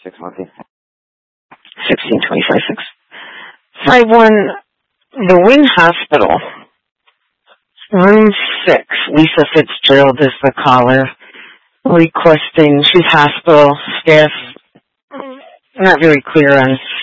6 monthly. 1625-6. 51, the Wing Hospital, room 6. Lisa Fitzgerald is the caller, requesting, she's hospital staff, not very clear on